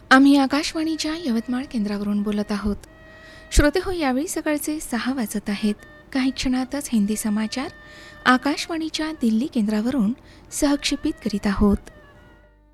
आम्ही आकाशवाणीच्या यवतमाळ केंद्रावरून बोलत आहोत. श्रोते हो, यावेळी सकाळचे 6 वाजत आहेत. काही क्षणातच हिंदी समाचार आकाशवाणीच्या दिल्ली केंद्रावरून सहक्षेपित करीत आहोत.